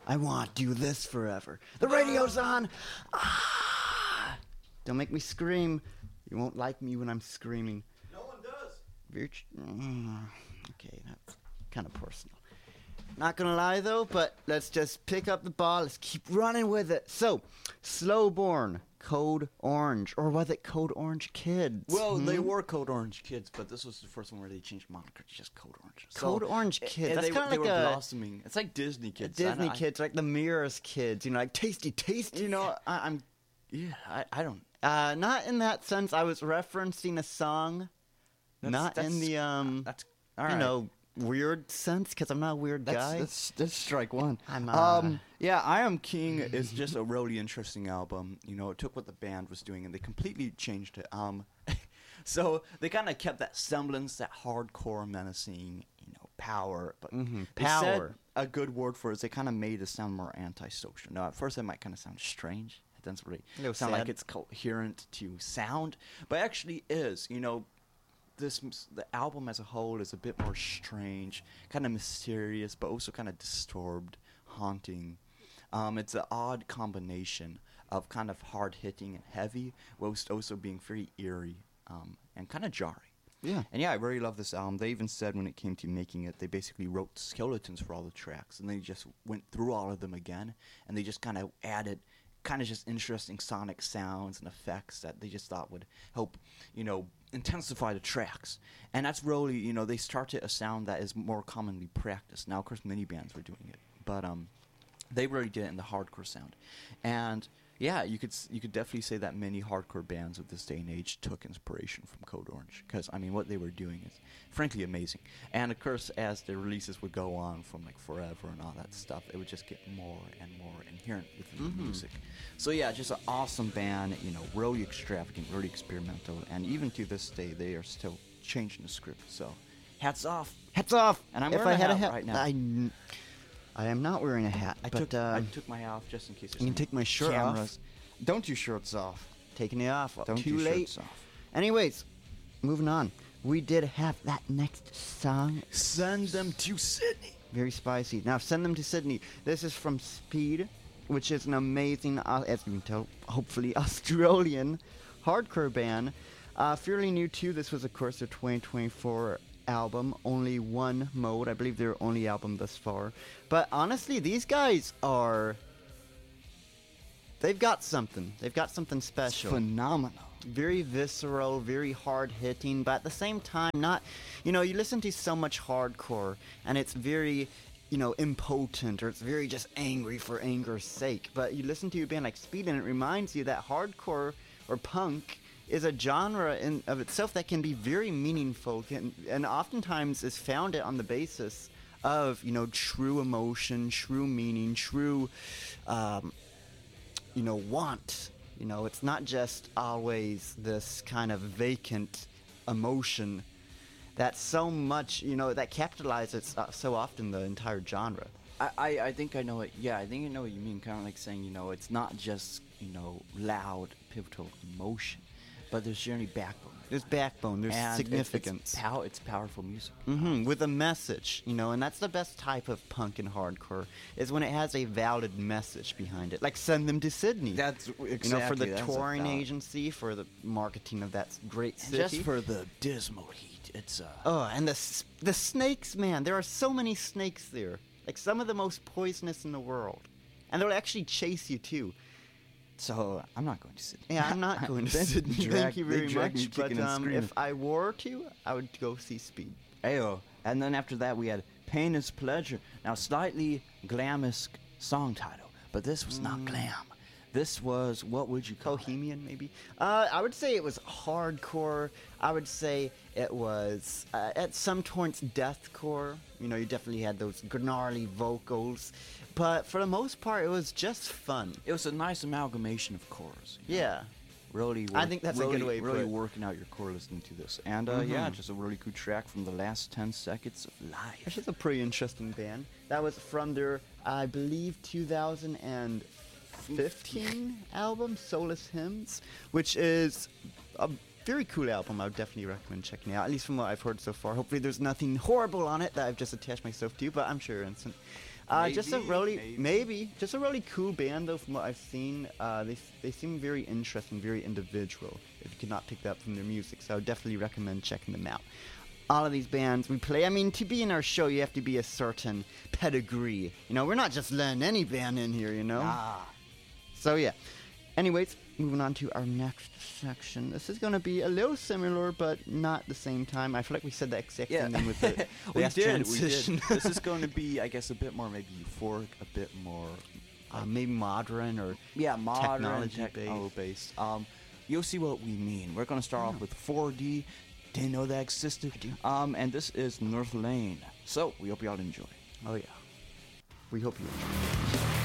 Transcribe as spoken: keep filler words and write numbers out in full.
I want to do this forever. The radio's on. Ah! Don't make me scream. You won't like me when I'm screaming. No one does. Very tr- mm, okay, that's kind of personal. Not gonna lie though, but let's just pick up the ball. Let's keep running with it. So, Slowborn, Code Orange, or was it Code Orange Kids? Well, hmm? they were Code Orange Kids, but this was the first one where they changed moniker to just Code Orange. Code so, Orange Kids. And That's they, kind of they like were a blossoming. It's like Disney Kids. Disney I, Kids, like the Mirrors Kids. You know, like tasty, tasty. You know, I, I'm. Yeah, I, I don't. Uh, not in that sense. I was referencing a song, That's, not that's, in the um, That's all you right. know, weird sense, because I'm not a weird That's, guy. That's, that's strike one. I'm, uh, um, yeah, I Am King is just a really interesting album. You know, it took what the band was doing and they completely changed it. Um, so they kind of kept that semblance, that hardcore, menacing, you know, power. But Mm-hmm. they Power. said a good word for it is they kind of made it sound more antisocial. Now, at first, it might kind of sound strange. It doesn't really A little sound sad. like it's coherent to sound, but actually is. You know, this the album as a whole is a bit more strange, kind of mysterious, but also kind of disturbed, haunting. Um, it's an odd combination of kind of hard hitting and heavy, whilst also being very eerie um, and kind of jarring. Yeah. And yeah, I really love this album. They even said when it came to making it, they basically wrote skeletons for all the tracks, and they just went through all of them again, and they just kind of added kind of just interesting sonic sounds and effects that they just thought would help, you know, intensify the tracks. And that's really, you know, they started a sound that is more commonly practiced. Now, of course, many bands were doing it, but um, they really did it in the hardcore sound. And yeah, you could s- you could definitely say that many hardcore bands of this day and age took inspiration from Code Orange, because I mean, what they were doing is frankly amazing. And of course, as the releases would go on from like Forever and all that stuff, it would just get more and more inherent within Mhm. the music. So yeah, just an awesome band, you know, really extravagant, really experimental, and even to this day, they are still changing the script. So, hats off. Hats off. And I'm if wearing I a had hat a hat right now. I, n- I am not wearing a hat, I but took uh, I took my hat off just in case. There's you can some take my shirt cameras. off. Don't do shirts off. Taking it off. Don't Too do late. shirts off. Anyways, moving on. We did have that next song. Send them to Sydney. Very spicy. Now, Send Them to Sydney. This is from Speed, which is an amazing, uh, as you can tell, hopefully Australian hardcore band. Uh, fairly new too. This was, of course, their twenty twenty-four album. Only one mode. I believe their only album thus far. But honestly, these guys are... They've got something. They've got something special. Phenomenal. Very visceral, very hard hitting, but at the same time, not, you know, you listen to so much hardcore and it's very, you know, impotent, or it's very just angry for anger's sake. But you listen to a band like Speed and it reminds you that hardcore or punk is a genre in of itself that can be very meaningful, can, and oftentimes is founded on the basis of, you know, true emotion, true meaning, true, um, you know, want. You know, it's not just always this kind of vacant emotion that so much, you know, that capitalizes uh, so often the entire genre. I, I, I think I know it. Yeah, I think I know what you mean. Kind of like saying, you know, it's not just, you know, loud, pivotal emotion, but there's generally backbone. There's backbone, there's And it's- significance. It's, pow- it's powerful music. hmm with a message, you know, and that's the best type of punk and hardcore, is when it has a valid message behind it. Like Send Them to Sydney. That's exactly. you know, for the that's a touring valid- agency, for the marketing of that great And city. just for the dismal heat, it's uh. Oh, and the s- the snakes, man. There are so many snakes there. Like some of the most poisonous in the world. And they'll actually chase you too. So I'm not going to Sydney. Yeah, I'm not going to They Sydney. drag- Thank you they very drag me much. But kicking and um, screaming. if I were to, I would go see Speed. Ayo. And then after that, we had Pain is Pleasure. Now, slightly glamesque song title, but this was not glam. This was, what would you call it? Bohemian, maybe. Uh, I would say it was hardcore. I would say it was uh, at some points deathcore. You know, you definitely had those gnarly vocals, but for the most part, it was just fun. It was a nice amalgamation of chorus. you know? Yeah. Really, I work- think that's a really, good way to really put it. working out your core listening to this, and uh, yeah, Mhm. just a really good track from the last ten seconds of life. Which is a pretty interesting band. That was from their, I believe, two thousand fifteen album, Soulless Hymns, which is a very cool album. I would definitely recommend checking it out, at least from what I've heard so far. Hopefully there's nothing horrible on it that I've just attached myself to, but I'm sure Instant. Uh, just a Maybe, really, maybe. maybe, just a really cool band though. From what I've seen, uh, they they seem very interesting, very individual. If you could not pick that up from their music, so I would definitely recommend checking them out. All of these bands we play, I mean, to be in our show, you have to be a certain pedigree. You know, we're not just letting any band in here, you know. Ah. So yeah. Anyways, moving on to our next section. This is going to be a little similar, but not the same time. I feel like we said the exact Yeah, same thing with the we last did. transition. We did. This is going to be, I guess, a bit more maybe euphoric, a bit more, uh, maybe modern or yeah, modern, technology techno based. Um, you'll see what we mean. We're going to start off with four D. Didn't know that existed. I do. Um, and this is North Lane. So we hope y'all enjoy. Oh yeah. We hope you enjoy.